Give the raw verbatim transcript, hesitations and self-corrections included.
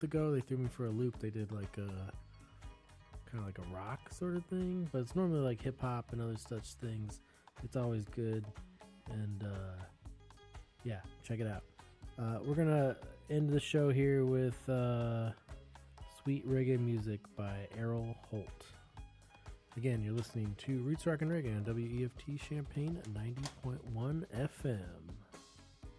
ago, they threw me for a loop. They did like a kind of like a rock sort of thing, but it's normally like hip hop and other such things. It's always good, and uh, yeah, check it out. Uh, we're gonna end the show here with uh, "Sweet Reggae Music" by Errol Holt. Again, you're listening to Roots Rock and Reggae on W E F T Champaign ninety point one F M.